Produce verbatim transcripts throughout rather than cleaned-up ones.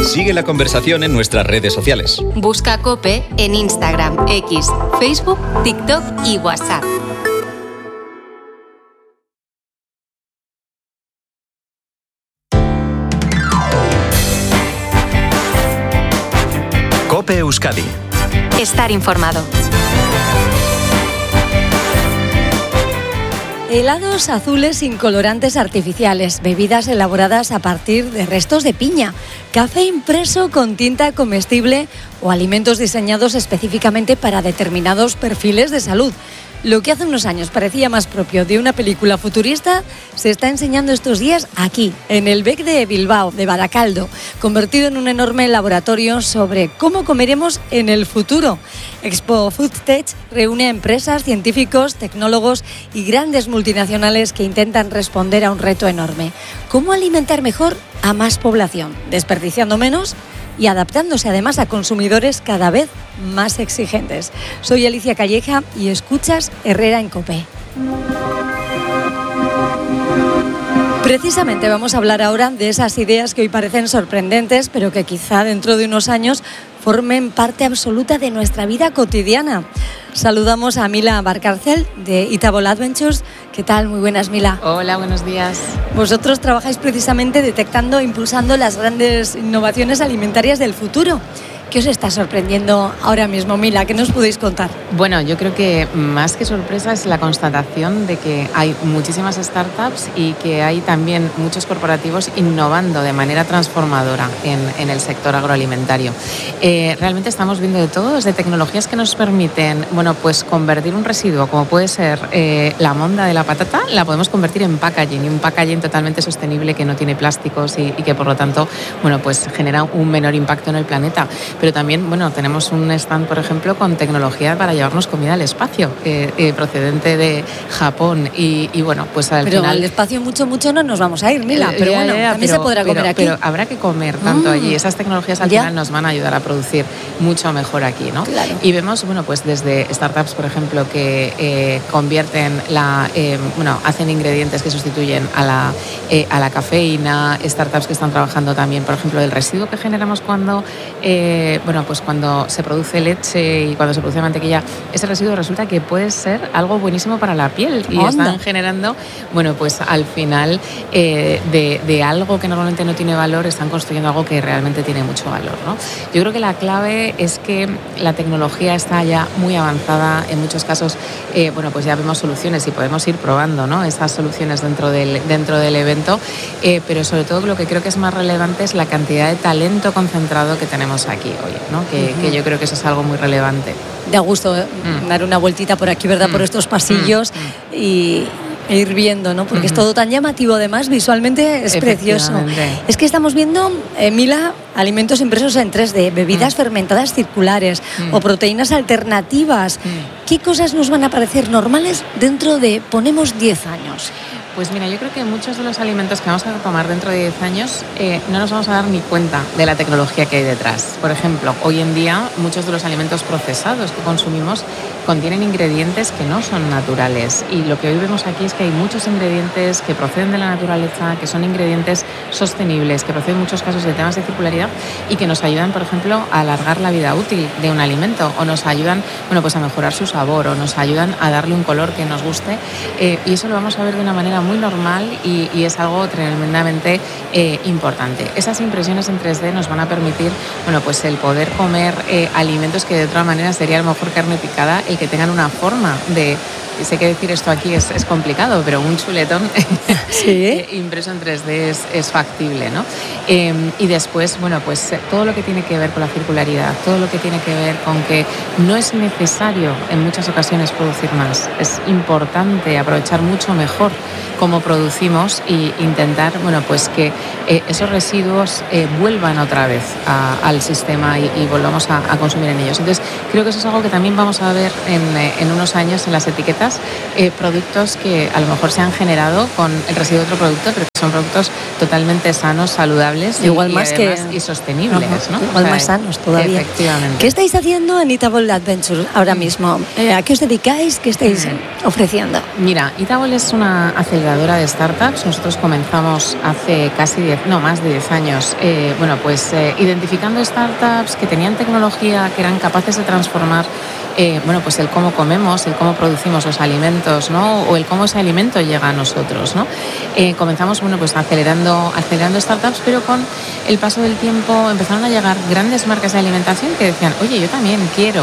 Sigue la conversación en nuestras redes sociales. Busca COPE en Instagram, X, Facebook, TikTok y WhatsApp. COPE Euskadi. Estar informado. Helados azules sin colorantes artificiales, bebidas elaboradas a partir de restos de piña, café impreso con tinta comestible o alimentos diseñados específicamente para determinados perfiles de salud. Lo que hace unos años parecía más propio de una película futurista se está enseñando estos días aquí, en el B E C de Bilbao, de Baracaldo, convertido en un enorme laboratorio sobre cómo comeremos en el futuro. Expo FoodTech reúne a empresas, científicos, tecnólogos y grandes multinacionales que intentan responder a un reto enorme. ¿Cómo alimentar mejor a más población, desperdiciando menos y adaptándose además a consumidores cada vez más exigentes? Soy Alicia Calleja y escuchas Herrera en COPE. Precisamente vamos a hablar ahora de esas ideas que hoy parecen sorprendentes, pero que quizá dentro de unos años formen parte absoluta de nuestra vida cotidiana. Saludamos a Mila Barcarcel de Itabol Adventures. ¿Qué tal? Muy buenas, Mila. Hola, buenos días. Vosotros trabajáis precisamente detectando e impulsando las grandes innovaciones alimentarias del futuro. ¿Qué os está sorprendiendo ahora mismo, Mila? ¿Qué nos podéis contar? Bueno, yo creo que más que sorpresa es la constatación de que hay muchísimas startups y que hay también muchos corporativos innovando de manera transformadora en, en el sector agroalimentario. Eh, realmente estamos viendo de todo, desde tecnologías que nos permiten, bueno, pues convertir un residuo, como puede ser eh, la monda de la patata, la podemos convertir en packaging, y un packaging totalmente sostenible que no tiene plásticos y, y que por lo tanto, bueno, pues genera un menor impacto en el planeta. Pero también, bueno, tenemos un stand, por ejemplo, con tecnología para llevarnos comida al espacio, eh, eh, procedente de Japón. Y, y bueno, pues al pero final... al espacio mucho, mucho no nos vamos a ir, Mila. Pero ya, bueno, ya, también pero, se podrá comer pero, aquí. Pero habrá que comer tanto mm. allí. Esas tecnologías al ya. final nos van a ayudar a producir mucho mejor aquí, ¿no? Claro. Y vemos, bueno, pues desde startups, por ejemplo, que eh, convierten la... Eh, bueno, hacen ingredientes que sustituyen a la, eh, a la cafeína, startups que están trabajando también, por ejemplo, el residuo que generamos cuando... Eh, bueno, pues cuando se produce leche y cuando se produce mantequilla, ese residuo resulta que puede ser algo buenísimo para la piel y Onda. están generando, bueno, pues al final eh, de, de algo que normalmente no tiene valor, están construyendo algo que realmente tiene mucho valor, ¿no? Yo creo que la clave es que la tecnología está ya muy avanzada, en muchos casos, eh, bueno, pues ya vemos soluciones y podemos ir probando, ¿no?, esas soluciones dentro del, dentro del evento, eh, pero sobre todo lo que creo que es más relevante es la cantidad de talento concentrado que tenemos aquí hoy, ¿no?, que, uh-huh. que yo creo que eso es algo muy relevante. Da gusto ¿eh? mm. dar una vueltita por aquí, ¿verdad?, mm. por estos pasillos mm. y e ir viendo, ¿no? Porque mm. es todo tan llamativo, además, visualmente es precioso. Es que estamos viendo, eh, Mila, alimentos impresos en tres D, bebidas mm. fermentadas circulares mm. o proteínas alternativas. Mm. ¿Qué cosas nos van a parecer normales dentro de, ponemos, diez años? Pues mira, yo creo que muchos de los alimentos que vamos a tomar dentro de diez años eh, no nos vamos a dar ni cuenta de la tecnología que hay detrás. Por ejemplo, hoy en día muchos de los alimentos procesados que consumimos contienen ingredientes que no son naturales, y lo que hoy vemos aquí es que hay muchos ingredientes que proceden de la naturaleza, que son ingredientes sostenibles, que proceden en muchos casos de temas de circularidad y que nos ayudan, por ejemplo, a alargar la vida útil de un alimento, o nos ayudan, bueno, pues a mejorar su sabor, o nos ayudan a darle un color que nos guste, eh, y eso lo vamos a ver de una manera muy normal y, y es algo tremendamente eh, importante. Esas impresiones en tres D nos van a permitir, bueno, pues el poder comer eh, alimentos que de otra manera sería a lo mejor carne picada, el que tengan una forma de... Sé que decir esto aquí es, es complicado, pero un chuletón ¿sí? impreso en tres D es, es factible, ¿no? Eh, y después, bueno, pues todo lo que tiene que ver con la circularidad, todo lo que tiene que ver con que no es necesario en muchas ocasiones producir más. Es importante aprovechar mucho mejor cómo producimos e intentar, bueno, pues que eh, esos residuos eh, vuelvan otra vez a, al sistema y, y volvamos a, a consumir en ellos. Entonces, creo que eso es algo que también vamos a ver en, en unos años en las etiquetas, herramientas, eh, productos que a lo mejor se han generado con el residuo de otro producto, pero que son productos totalmente sanos, saludables igual y, más y, además, que... y sostenibles, ¿no? Igual o sea, más sanos todavía. Efectivamente. ¿Qué estáis haciendo en Eatable Adventures ahora Mm. mismo? Eh, ¿A qué os dedicáis? ¿Qué estáis mm. ofreciendo? Mira, Eatable es una aceleradora de startups. Nosotros comenzamos hace casi diez, no, más de diez años, eh, bueno, pues eh, identificando startups que tenían tecnología, que eran capaces de transformar Eh, bueno, pues el cómo comemos, el cómo producimos los alimentos, ¿no? O el cómo ese alimento llega a nosotros, ¿no? Eh, comenzamos, bueno, pues acelerando, acelerando startups, pero con el paso del tiempo empezaron a llegar grandes marcas de alimentación que decían, oye, yo también quiero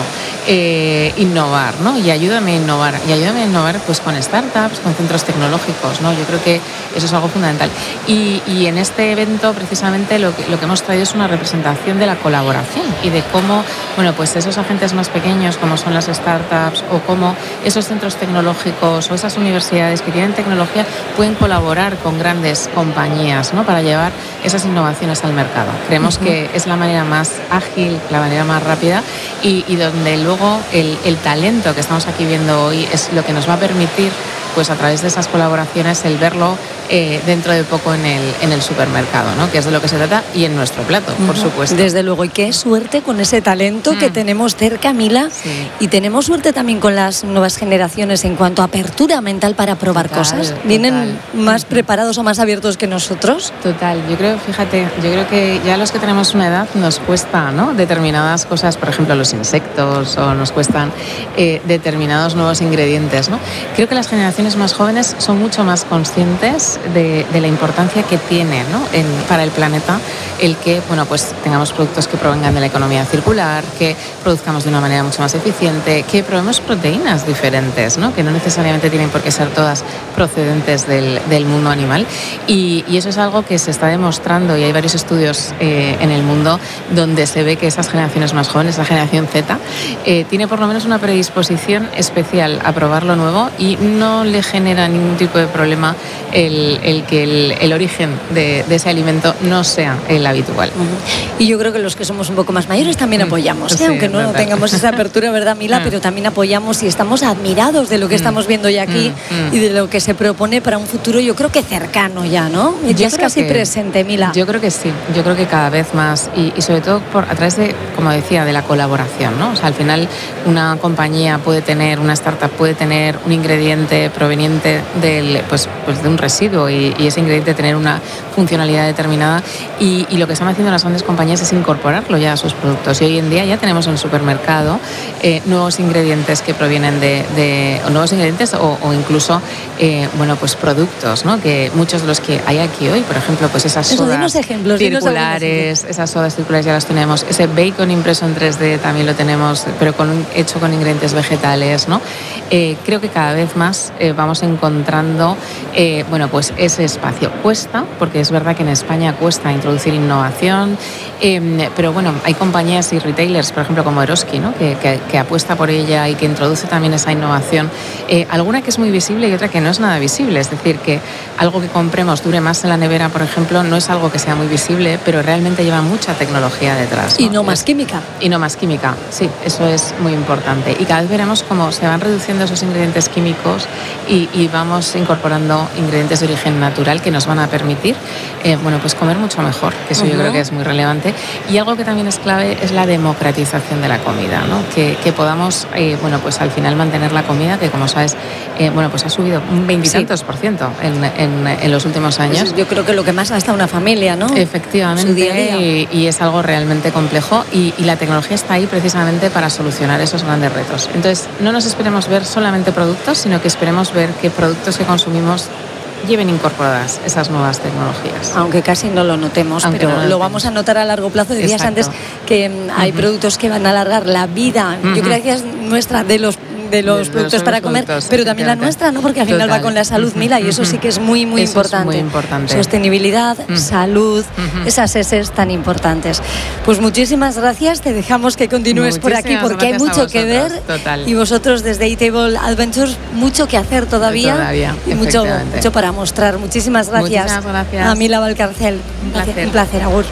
eh, innovar, ¿no? Y ayúdame a innovar, y ayúdame a innovar pues con startups, con centros tecnológicos, ¿no? Yo creo que eso es algo fundamental. Y, y en este evento, precisamente, lo que, lo que hemos traído es una representación de la colaboración y de cómo, bueno, pues esos agentes más pequeños, como son las startups o cómo esos centros tecnológicos o esas universidades que tienen tecnología pueden colaborar con grandes compañías, ¿no? Para llevar esas innovaciones al mercado. Creemos uh-huh. que es la manera más ágil, la manera más rápida y, y donde luego el, el talento que estamos aquí viendo hoy es lo que nos va a permitir, pues a través de esas colaboraciones, el verlo eh, dentro de poco en el, en el supermercado, ¿no? Que es de lo que se trata, y en nuestro plato, uh-huh. por supuesto. Desde luego, y qué suerte con ese talento mm. que tenemos cerca, Mila, sí. y tenemos suerte también con las nuevas generaciones en cuanto a apertura mental para probar total, cosas. ¿Vienen total. más uh-huh. preparados o más abiertos que nosotros? Total, yo creo, fíjate, yo creo que ya los que tenemos una edad nos cuesta, ¿no? Determinadas cosas, por ejemplo, los insectos, o nos cuestan eh, determinados nuevos ingredientes, ¿no? Creo que las generaciones más jóvenes son mucho más conscientes de, de la importancia que tiene, ¿no? en, para el planeta el que, bueno, pues tengamos productos que provengan de la economía circular, que produzcamos de una manera mucho más eficiente, que probemos proteínas diferentes, ¿no? Que no necesariamente tienen por qué ser todas procedentes del, del mundo animal. Y, y eso es algo que se está demostrando, y hay varios estudios eh, en el mundo donde se ve que esas generaciones más jóvenes, la generación Z, eh, tiene por lo menos una predisposición especial a probar lo nuevo y no le genera ningún tipo de problema el, el que el, el origen de, de ese alimento no sea el habitual. Uh-huh. Y yo creo que los que somos un poco más mayores también apoyamos, ¿eh? Sí, aunque no verdad. tengamos esa apertura, ¿verdad, Mila? Pero también apoyamos y estamos admirados de lo que estamos viendo ya aquí y de lo que se propone para un futuro, yo creo que cercano ya, ¿no? Ya es casi que, presente, Mila. Yo creo que sí, yo creo que cada vez más y, y sobre todo por, a través de, como decía, de la colaboración, ¿no? O sea, al final una compañía puede tener, una startup puede tener un ingrediente proveniente del, pues, pues de un residuo y, y ese ingrediente tener una funcionalidad determinada y, y lo que están haciendo las grandes compañías es incorporarlo ya a sus productos y hoy en día ya tenemos en el supermercado eh, nuevos ingredientes que provienen de, de o nuevos ingredientes o, o incluso eh, bueno pues productos, ¿no? Que muchos de los que hay aquí hoy, por ejemplo, pues esas Eso, sodas dinos ejemplos, circulares, dinos esas sodas circulares ya las tenemos, ese bacon impreso en tres D también lo tenemos, pero con un, hecho con ingredientes vegetales, ¿no? Eh, creo que cada vez más eh, vamos encontrando eh, bueno pues ese espacio. Cuesta, porque es verdad que en España cuesta introducir innovación, eh, pero bueno, hay compañías y retailers, por ejemplo, como Eroski, ¿no? que, que, que apuesta por ella y que introduce también esa innovación, eh, alguna que es muy visible y otra que no es nada visible, es decir, que algo que compremos dure más en la nevera, por ejemplo, no es algo que sea muy visible, pero realmente lleva mucha tecnología detrás, ¿no? Y no más química. Y no más química, sí, eso es muy importante. Y cada vez veremos cómo se van reduciendo esos ingredientes químicos y, y vamos incorporando ingredientes de origen natural que nos van a permitir, eh, bueno, pues comer mucho mejor, que eso uh-huh. yo creo que es muy relevante. Y algo que también es clave es la democratización de la comida, ¿no? Que, que podamos, eh, bueno, pues al final mantener la comida, que como sabes, eh, bueno, pues ha subido un veintitantos sí. por ciento en, en, en los últimos años. Pues yo creo que lo que más gasta una familia, ¿no? Efectivamente, su día a día. Y, y es algo realmente complejo y, y la tecnología está ahí precisamente para solucionar esos grandes retos. Entonces, no nos esperemos ver solamente productos, sino que esperemos ver qué productos que consumimos lleven incorporadas esas nuevas tecnologías. Aunque casi no lo notemos, Aunque pero no lo, lo notemos. Vamos a notar a largo plazo. Decías Exacto. antes que um, hay uh-huh. productos que van a alargar la vida, uh-huh. yo creo que es nuestra, de los de los de productos los para comer, productos, pero también la nuestra, ¿no? Porque al final Total. va con la salud, uh-huh. Mila, y eso sí que es muy, muy, importante. Es muy importante. Sostenibilidad, uh-huh. salud, uh-huh. esas S tan importantes. Pues muchísimas gracias, te dejamos que continúes por aquí porque hay mucho que ver. Total. Y vosotros desde Eatable Adventures, mucho que hacer todavía, todavía y mucho, mucho para mostrar. Muchísimas gracias, Muchísimas gracias. a Mila Valcarcel. Un placer. Un placer, agur.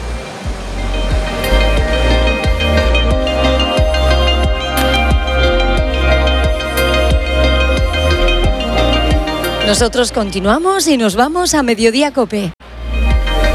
Nosotros continuamos y nos vamos a Mediodía Cope.